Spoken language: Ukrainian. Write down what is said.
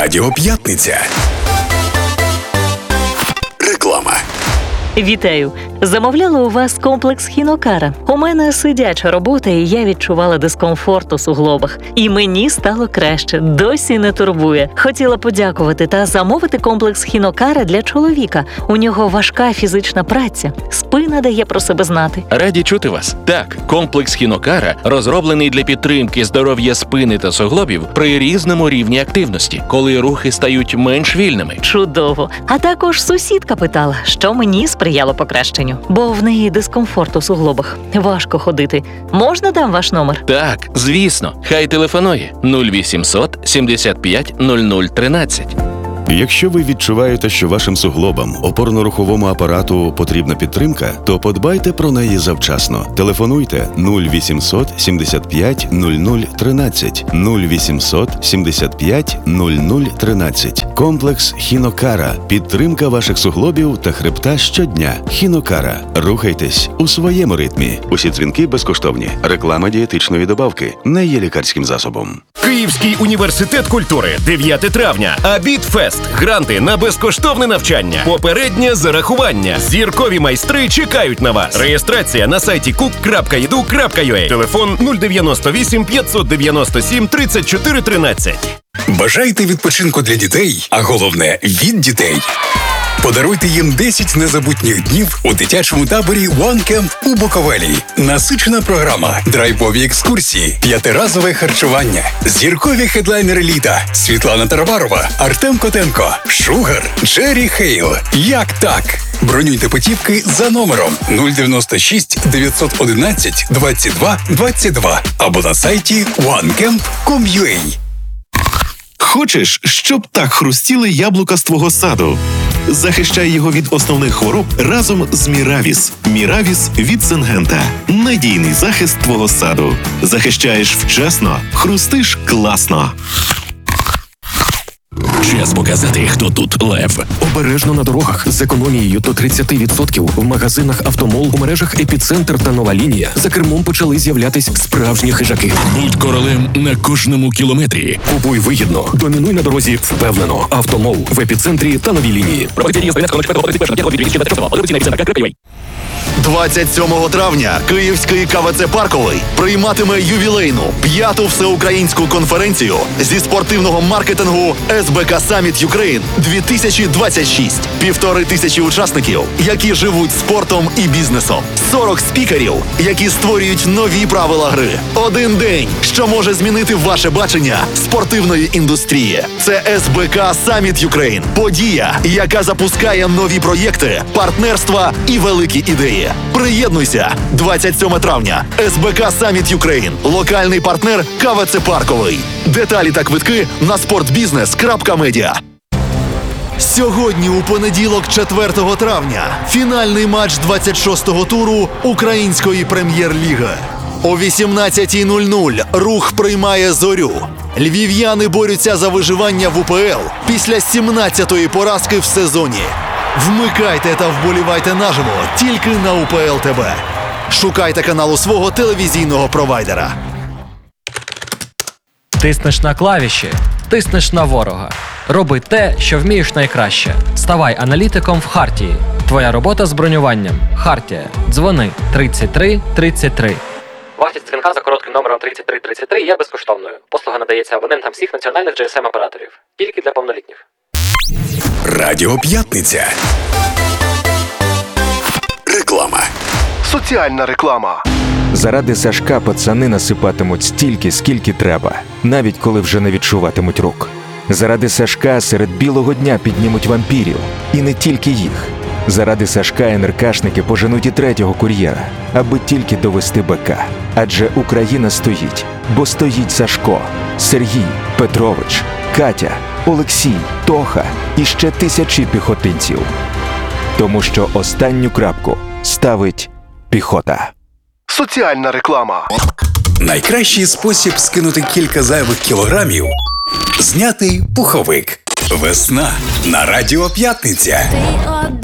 Радіо П'ятниця. Реклама. Вітаю! Замовляла у вас комплекс Хінокара. У мене сидяча робота, і я відчувала дискомфорт у суглобах. І мені стало краще. Досі не турбує. Хотіла подякувати та замовити комплекс Хінокара для чоловіка. У нього важка фізична праця. Спина дає про себе знати. Раді чути вас. Так, комплекс Хінокара розроблений для підтримки здоров'я спини та суглобів при різному рівні активності, коли рухи стають менш вільними. Чудово. А також сусідка питала, що мені сприяло покращенню. Бо в неї дискомфорт у суглобах. Важко ходити. Можна дам ваш номер? Так, звісно. Хай телефонує 0800 75 00 13. Якщо ви відчуваєте, що вашим суглобам, опорно-руховому апарату потрібна підтримка, то подбайте про неї завчасно. Телефонуйте 0800 75 00 13. 0800 75 00 13. Комплекс Хінокара. Підтримка ваших суглобів та хребта щодня. Хінокара. Рухайтесь у своєму ритмі. Усі дзвінки безкоштовні. Реклама дієтичної добавки не є лікарським засобом. Київський університет культури. 9 травня. Абітфест. Гранти на безкоштовне навчання. Попереднє зарахування. Зіркові майстри чекають на вас. Реєстрація на сайті cook.edu.ua. Телефон 098 597 34 13. Бажаєте відпочинку для дітей, а головне – від дітей? Подаруйте їм 10 незабутніх днів у дитячому таборі One Camp у Буковелі. Насичена програма, драйвові екскурсії, 5-разове харчування, зіркові хедлайнери літа Світлана Тарабарова, Артем Котенко, Шугар, Джері Хейл. Як так? Бронюйте путівки за номером 096 911 22 22 або на сайті onecamp.com.ua. Хочеш, щоб так хрустіли яблука з твого саду? Захищай його від основних хвороб разом з Міравіс. Міравіс від Сингента. Надійний захист твого саду. Захищаєш вчасно, хрустиш класно. Час показати, хто тут лев. Обережно на дорогах з економією до 30% в магазинах «Автомол», у мережах «Епіцентр» та «Нова лінія» за кермом почали з'являтись справжні хижаки. Будь королем на кожному кілометрі. Купуй вигідно, домінуй на дорозі впевнено. «Автомол» в «Епіцентрі» та «Новій лінії». 27 травня Київський КВЦ «Парковий» прийматиме ювілейну 5-ту всеукраїнську конференцію зі спортивного маркетингу СБК Summit Ukraine 2026. 1500 учасників, які живуть спортом і бізнесом. 40 спікерів, які створюють нові правила гри. Один день, що може змінити ваше бачення спортивної індустрії. Це СБК Summit Ukraine. Подія, яка запускає нові проєкти, партнерства і великі ідеї. Приєднуйся! 27 травня. СБК Summit Ukraine. Локальний партнер КВЦ «Парковий». Деталі та квитки на sportbusiness.media. Сьогодні, у понеділок, 4 травня, фінальний матч 26-го туру Української прем'єр-ліги. О 18:00 «Рух» приймає «Зорю». Львів'яни борються за виживання в УПЛ після 17-ї поразки в сезоні. Вмикайте та вболівайте наживо тільки на УПЛ ТВ. Шукайте канал у свого телевізійного провайдера. Тиснеш на клавіші, тиснеш на ворога. Роби те, що вмієш найкраще. Ставай аналітиком в Хартії. Твоя робота з бронюванням. Хартія. Дзвони 33 33. Вартість дзвінка за коротким номером 33 33 є безкоштовною. Послуга надається абонентам всіх національних GSM-операторів. Тільки для повнолітніх. Радіо П'ятниця. Реклама. Соціальна реклама. Заради Сашка пацани насипатимуть стільки, скільки треба, навіть коли вже не відчуватимуть рук. Заради Сашка серед білого дня піднімуть вампірів. І не тільки їх. Заради Сашка НРКшники поженуть і 3-го кур'єра, аби тільки довести БК. Адже Україна стоїть, бо стоїть Сашко, Сергій, Петрович, Катя, Олексій, Тоха і ще тисячі піхотинців. Тому що останню крапку ставить піхота. Соціальна реклама. Найкращий спосіб скинути кілька зайвих кілограмів – зняти пуховик. Весна на Радіо П'ятниця.